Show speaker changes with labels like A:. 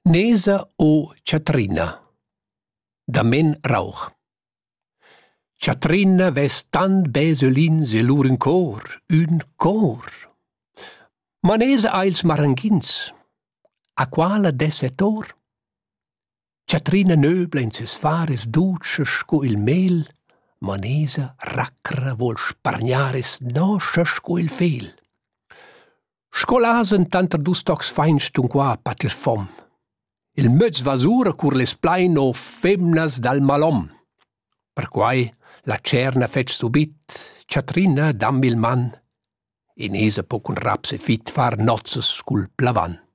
A: Nesa o Chatrina da Men Rauch. Chatrina ves tant beselins e lur un cor. Ma Nesa ails maranghins, a quala desetor? Chatrina nöbla in ses fares duce sco il mel, ma Nesa racra vol spargnares noscia sco il fel. Scolasen tanter dus tocs feinst un qua pater fom. Il möz vasura cur les plain o femnas dal malom. Per quai la cerna fetg subit, Chatrina dammi il man, e Nesa po cun raps e fit far nozzas cul plavan.